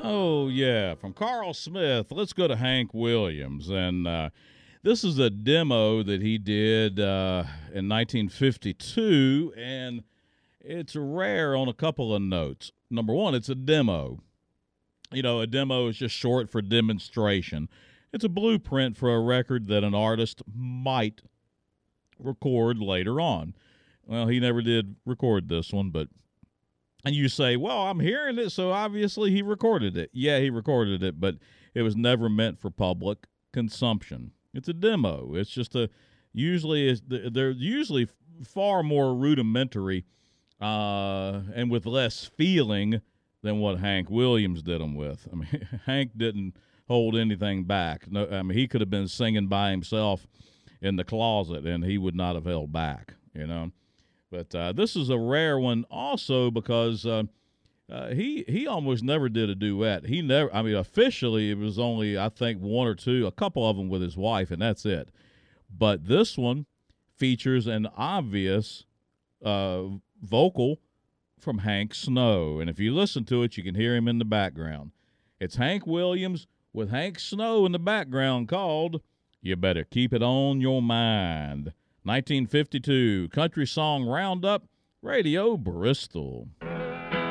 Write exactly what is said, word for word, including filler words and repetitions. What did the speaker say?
Oh, yeah. From Carl Smith, let's go to Hank Williams. And uh, this is a demo that he did uh, in nineteen fifty-two, and it's rare on a couple of notes. Number one, it's a demo. You know, a demo is just short for demonstration. It's a blueprint for a record that an artist might record later on. Well, he never did record this one, but and you say, well, I'm hearing it, so obviously he recorded it. Yeah, he recorded it, but it was never meant for public consumption. It's a demo. It's just a usually is they're usually far more rudimentary uh, and with less feeling than what Hank Williams did them with. I mean, Hank didn't hold anything back. No, I mean, he could have been singing by himself in the closet, and he would not have held back, you know. But uh, this is a rare one also because uh, uh, he he almost never did a duet. He never, I mean, officially it was only, I think, one or two, a couple of them with his wife, and that's it. But this one features an obvious uh, vocal from Hank Snow. And if you listen to it, you can hear him in the background. It's Hank Williams with Hank Snow in the background called You Better Keep It On Your Mind. nineteen fifty-two Country Song Roundup, Radio Bristol.